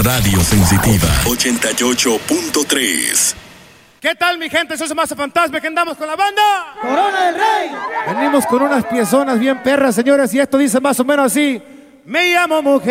Radio Sensitiva 88.3. ¿Qué tal, mi gente? Soy Mazo Fantasma, que andamos con la banda Corona del Rey. Venimos con unas piezonas bien perras, señores, y esto dice más o menos así: me llamo mujer.